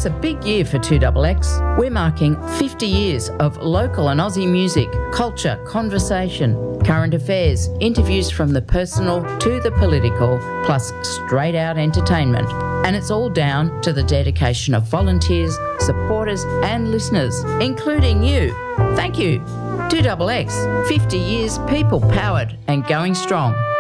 a big year for 2XX. We're marking 50 years of local and Aussie music, culture, conversation, current affairs, interviews from the personal to the political, plus straight out entertainment. And it's all down to the dedication of volunteers, supporters and listeners, including you. Thank you. 2XX, 50 years people powered and going strong.